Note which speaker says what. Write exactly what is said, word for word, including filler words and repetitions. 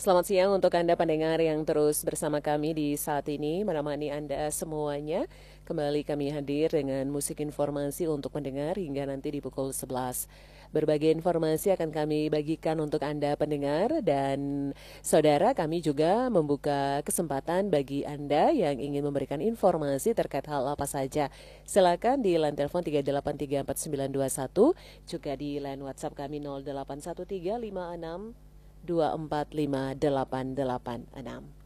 Speaker 1: Selamat siang untuk Anda pendengar yang terus bersama kami di saat ini, menemani Anda semuanya. Kembali kami hadir dengan musik informasi untuk pendengar hingga nanti di pukul sebelas. Berbagai informasi akan kami bagikan untuk Anda pendengar dan saudara, kami juga membuka kesempatan bagi Anda yang ingin memberikan informasi terkait hal apa saja. Silakan di line telepon tiga delapan tiga empat sembilan dua satu, juga di line WhatsApp kami nol delapan satu tiga lima enam dua empat lima delapan delapan enam.